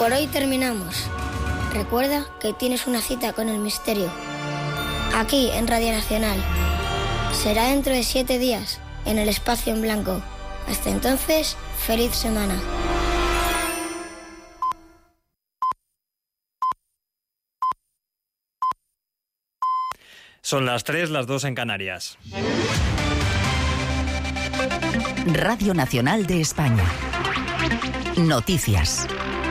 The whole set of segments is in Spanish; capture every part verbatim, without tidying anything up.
Por hoy terminamos. Recuerda que tienes una cita con el misterio. Aquí, en Radio Nacional. Será dentro de siete días, en el Espacio en Blanco. Hasta entonces, feliz semana. Son las tres, las dos en Canarias. Radio Nacional de España. Noticias.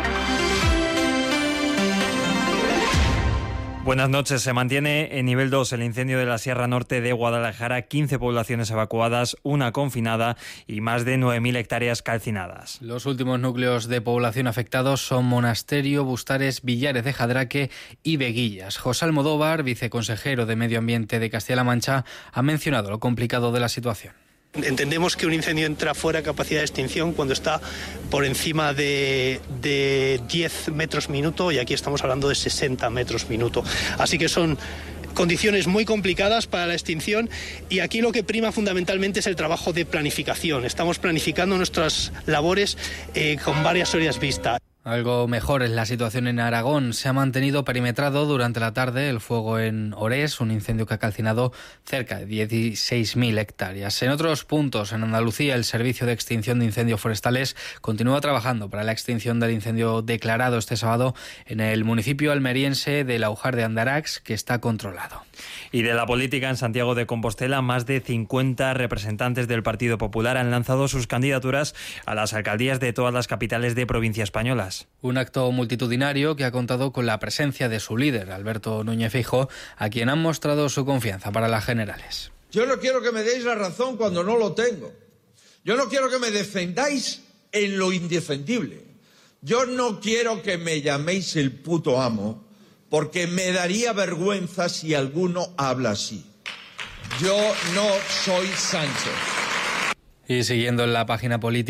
Buenas noches. Se mantiene en nivel dos el incendio de la Sierra Norte de Guadalajara, quince poblaciones evacuadas, una confinada y más de nueve mil hectáreas calcinadas. Los últimos núcleos de población afectados son Monasterio, Bustares, Villares de Jadraque y Veguillas. José Almodóvar, viceconsejero de Medio Ambiente de Castilla-La Mancha, ha mencionado lo complicado de la situación. Entendemos que un incendio entra fuera de capacidad de extinción cuando está por encima de, de diez metros minuto y aquí estamos hablando de sesenta metros minuto. Así que son condiciones muy complicadas para la extinción y aquí lo que prima fundamentalmente es el trabajo de planificación. Estamos planificando nuestras labores eh, con varias horas vistas. Algo mejor es la situación en Aragón. Se ha mantenido perimetrado durante la tarde el fuego en Orés, un incendio que ha calcinado cerca de dieciséis mil hectáreas. En otros puntos, en Andalucía, el Servicio de Extinción de Incendios Forestales continúa trabajando para la extinción del incendio declarado este sábado en el municipio almeriense de Laujar de Andarax, que está controlado. Y de la política, en Santiago de Compostela, más de cincuenta representantes del Partido Popular han lanzado sus candidaturas a las alcaldías de todas las capitales de provincia españolas. Un acto multitudinario que ha contado con la presencia de su líder, Alberto Núñez Feijóo, a quien han mostrado su confianza para las generales. Yo no quiero que me deis la razón cuando no lo tengo. Yo no quiero que me defendáis en lo indefendible. Yo no quiero que me llaméis el puto amo, porque me daría vergüenza si alguno habla así. Yo no soy Sánchez. Y siguiendo en la página política,